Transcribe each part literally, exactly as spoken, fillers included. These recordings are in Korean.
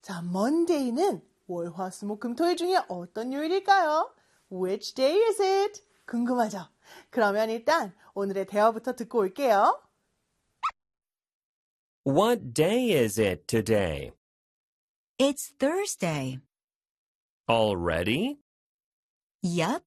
자, Monday는 월, 화, 수, 목, 금, 토일 중에 어떤 요일일까요? Which day is it? 궁금하죠? 그러면 일단 오늘의 대화부터 듣고 올게요. What day is it today? It's Thursday. Already? Yup.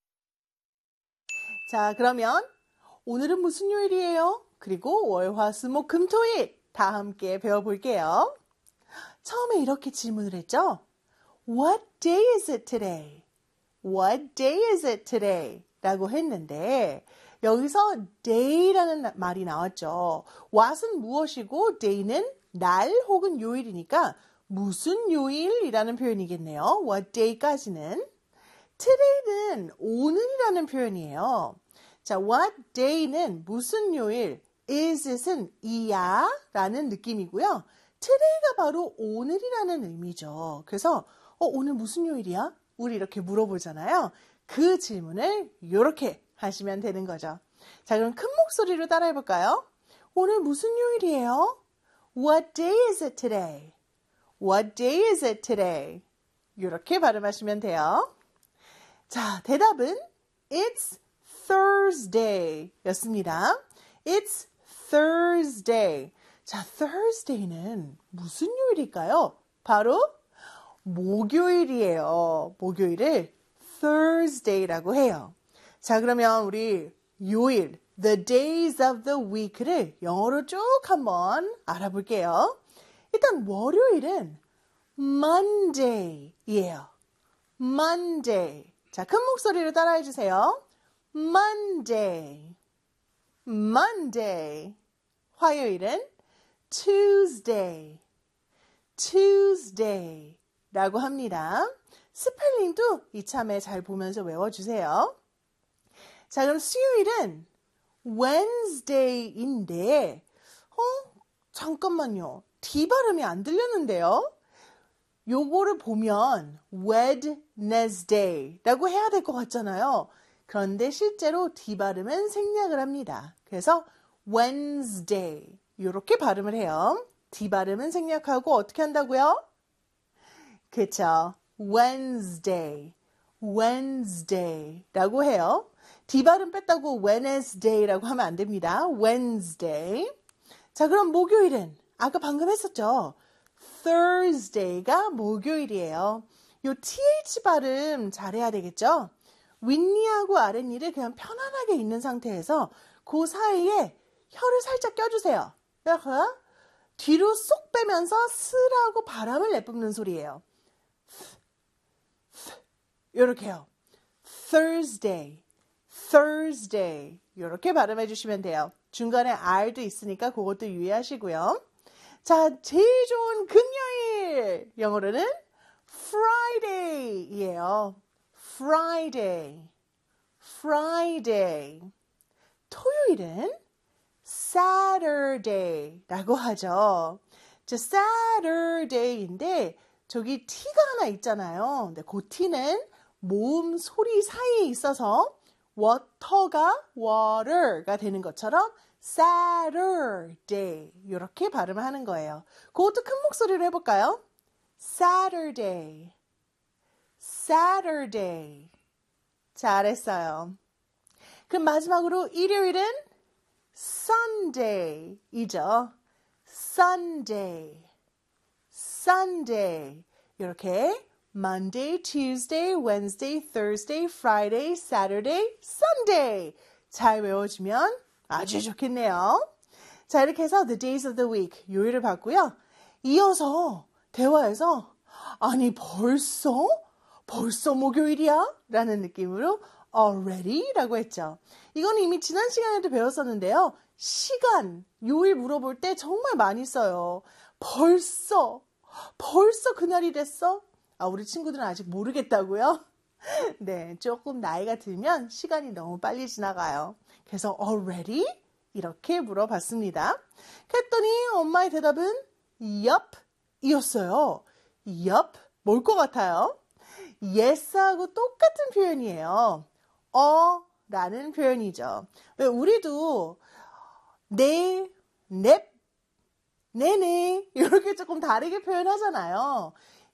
자, 그러면 오늘은 무슨 요일이에요? 그리고 월, 화, 수, 목, 금, 토일 다 함께 배워볼게요. 처음에 이렇게 질문을 했죠? What day is it today? What day is it today? 라고 했는데 여기서 day라는 말이 나왔죠. what은 무엇이고 day는 날 혹은 요일이니까 무슨 요일이라는 표현이겠네요. What day까지는. today는 오늘이라는 표현이에요. 자, what day는 무슨 요일, is it은 이야 라는 느낌이고요. today가 바로 오늘이라는 의미죠. 그래서 어, 오늘 무슨 요일이야? 우리 이렇게 물어보잖아요. 그 질문을 이렇게 하시면 되는 거죠. 자, 그럼 큰 목소리로 따라해볼까요? 오늘 무슨 요일이에요? What day is it today? What day is it today? 이렇게 발음하시면 돼요. 자, 대답은 It's Thursday 였습니다. It's Thursday. 자, Thursday는 무슨 요일일까요? 바로 목요일이에요. 목요일을 Thursday라고 해요. 자, 그러면 우리 요일, the days of the week를 영어로 쭉 한번 알아볼게요. 일단 월요일은 Monday이에요. Monday. 자, 큰 목소리로 따라해 주세요. Monday. Monday. 화요일은 Tuesday. Tuesday. 라고 합니다. 스펠링도 이참에 잘 보면서 외워주세요. 자, 그럼 수요일은 Wednesday인데, 어? 잠깐만요. D 발음이 안 들렸는데요? 요거를 보면 Wednesday라고 해야 될 것 같잖아요. 그런데 실제로 D 발음은 생략을 합니다. 그래서 Wednesday 이렇게 발음을 해요. D 발음은 생략하고 어떻게 한다고요? 그렇죠. Wednesday, Wednesday라고 해요. D 발음 뺐다고 Wednesday라고 하면 안 됩니다. Wednesday. 자, 그럼 목요일은 아까 방금 했었죠. Thursday가 목요일이에요. 요 th 발음 잘해야 되겠죠? 윗니하고 아랫니를 그냥 편안하게 있는 상태에서 그 사이에 혀를 살짝 껴주세요. 뒤로 쏙 빼면서 스라고 바람을 내뿜는 소리예요. 이렇게요. Thursday, Thursday 이렇게 발음해 주시면 돼요. 중간에 R도 있으니까 그것도 유의하시고요. 자, 제일 좋은 금요일 영어로는 Friday이에요. Friday, Friday. 토요일은 Saturday라고 하죠. 저 Saturday인데 저기 T가 하나 있잖아요. 근데 그 T는 모음 소리 사이에 있어서 water가 water가 되는 것처럼 Saturday 이렇게 발음을 하는 거예요. 그것도 큰 목소리로 해볼까요? Saturday, Saturday. 잘했어요. 그럼 마지막으로 일요일은 Sunday이죠. Sunday, Sunday. 이렇게 Monday, Tuesday, Wednesday, Thursday, Friday, Saturday, Sunday. 잘 외워주면 아주 좋겠네요. 자, 이렇게 해서 the days of the week 요일을 봤고요. 이어서 대화에서 아니 벌써? 벌써 목요일이야? 라는 느낌으로 already 라고 했죠. 이건 이미 지난 시간에도 배웠었는데요. 시간, 요일 물어볼 때 정말 많이 써요. 벌써, 벌써 그날이 됐어? 아, 우리 친구들은 아직 모르겠다고요? 네, 조금 나이가 들면 시간이 너무 빨리 지나가요. 그래서 already? 이렇게 물어봤습니다. 그랬더니 엄마의 대답은 yup 이었어요. yup, 뭘 것 같아요? yes하고 똑같은 표현이에요. 어 라는 표현이죠. 왜 우리도 네, 넵, 네네 이렇게 조금 다르게 표현하잖아요.